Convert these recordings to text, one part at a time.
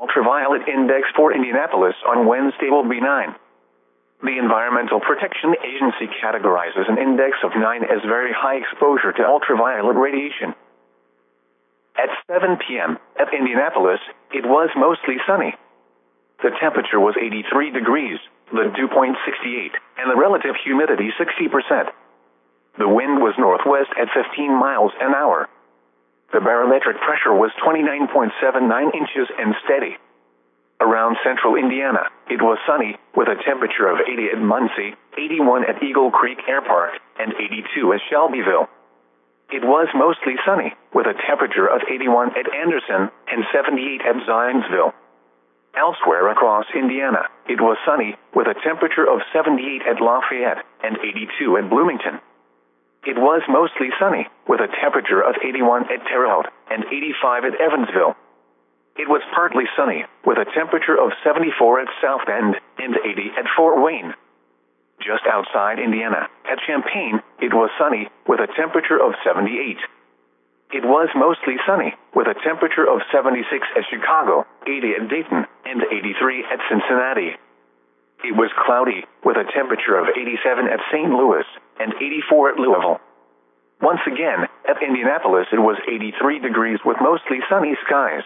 ultraviolet index for Indianapolis on Wednesday will be 9. The Environmental Protection Agency categorizes an index of 9 as very high exposure to ultraviolet radiation. At 7 p.m. at Indianapolis, it was mostly sunny. The temperature was 83 degrees, the dew point 68, and the relative humidity 60%. The wind was northwest at 15 miles an hour. The barometric pressure was 29.79 inches and steady. Around central Indiana, it was sunny, with a temperature of 80 at Muncie, 81 at Eagle Creek Air Park, and 82 at Shelbyville. It was mostly sunny, with a temperature of 81 at Anderson and 78 at Zionsville. Elsewhere across Indiana, it was sunny, with a temperature of 78 at Lafayette and 82 at Bloomington. It was mostly sunny, with a temperature of 81 at Terre Haute and 85 at Evansville. It was partly sunny, with a temperature of 74 at South Bend and 80 at Fort Wayne. Just outside Indiana, at Champaign, it was sunny, with a temperature of 78. It was mostly sunny, with a temperature of 76 at Chicago, 80 at Dayton, and 83 at Cincinnati. It was cloudy, with a temperature of 87 at St. Louis and 84 at Louisville. Once again, at Indianapolis it was 83 degrees with mostly sunny skies.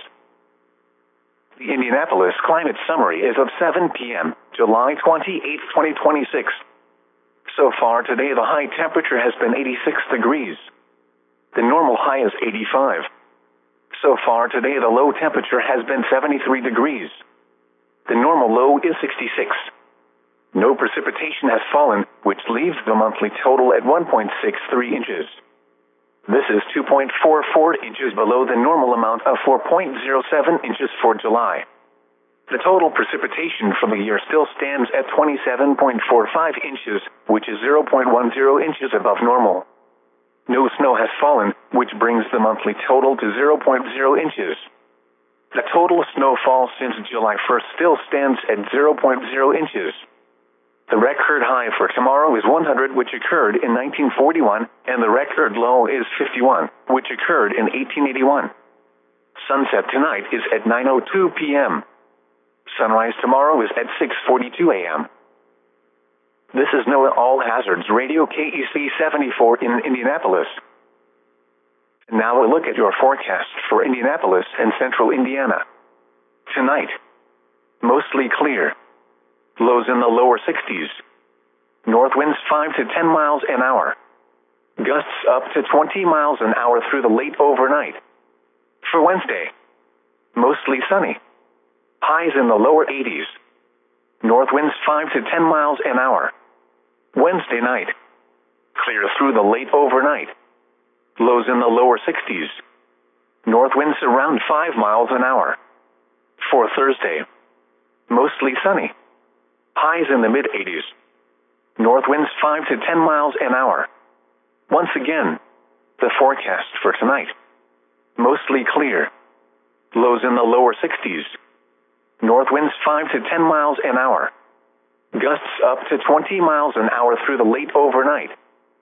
The Indianapolis Climate Summary is of 7 p.m., July 28, 2026. So far today the high temperature has been 86 degrees. The normal high is 85. So far today the low temperature has been 73 degrees. The normal low is 66. No precipitation has fallen, which leaves the monthly total at 1.63 inches. This is 2.44 inches below the normal amount of 4.07 inches for July. The total precipitation for the year still stands at 27.45 inches, which is 0.10 inches above normal. No snow has fallen, which brings the monthly total to 0.0 inches. The total snowfall since July 1st still stands at 0.0 inches. The record high for tomorrow is 100, which occurred in 1941, and the record low is 51, which occurred in 1881. Sunset tonight is at 9:02 p.m. Sunrise tomorrow is at 6:42 a.m. This is NOAA All Hazards Radio KEC 74 in Indianapolis. Now a look at your forecast for Indianapolis and central Indiana. Tonight, mostly clear. Lows in the lower 60s. North winds 5 to 10 miles an hour. Gusts up to 20 miles an hour through the late overnight. For Wednesday, mostly sunny. Highs in the lower 80s. North winds 5 to 10 miles an hour. Wednesday night, clear through the late overnight. Lows in the lower 60s. North winds around 5 miles an hour. For Thursday, mostly sunny. Highs in the mid-80s. North winds 5 to 10 miles an hour. Once again, the forecast for tonight. Mostly clear. Lows in the lower 60s. North winds 5 to 10 miles an hour. Gusts up to 20 miles an hour through the late overnight.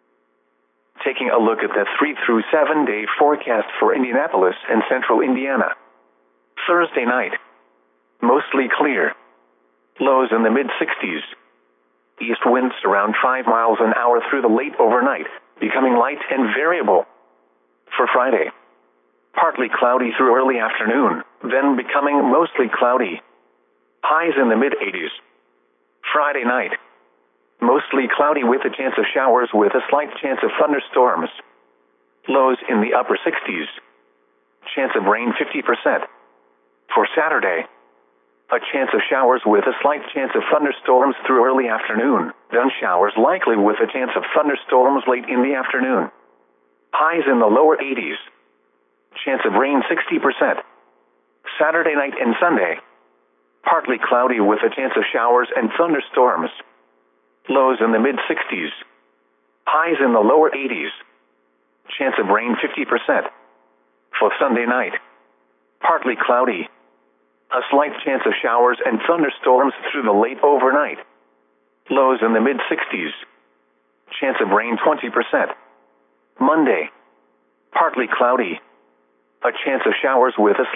Taking a look at the 3 through 7 day forecast for Indianapolis and central Indiana. Thursday night, mostly clear. Lows in the mid-60s. East winds around 5 miles an hour through the late overnight, becoming light and variable. For Friday, partly cloudy through early afternoon, then becoming mostly cloudy. Highs in the mid-80s. Friday night, mostly cloudy with a chance of showers with a slight chance of thunderstorms. Lows in the upper 60s. Chance of rain 50%. For Saturday, a chance of showers with a slight chance of thunderstorms through early afternoon, then showers likely with a chance of thunderstorms late in the afternoon. Highs in the lower 80s. Chance of rain 60%. Saturday night and Sunday, partly cloudy with a chance of showers and thunderstorms. Lows in the mid-60s. Highs in the lower 80s. Chance of rain 50%. For Sunday night, partly cloudy. A slight chance of showers and thunderstorms through the late overnight. Lows in the mid-60s. Chance of rain 20%. Monday, partly cloudy. A chance of showers with a